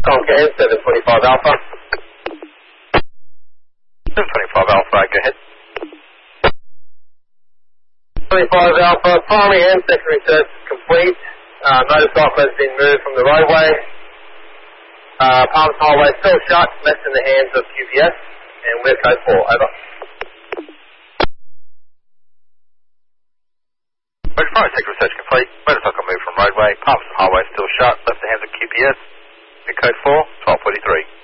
Okay, 725 Alpha. 725 Alpha, go ahead. 25 Alpha, primary and secondary search is complete. Motorcycle has been moved from the roadway. Palms Highway still shut, left in the hands of QPS, and we're code 4, over. Roger, primary secondary search complete. Motorcycle moved from roadway. Palms Highway still shut, left in the hands of QPS. We're code 4, 1243.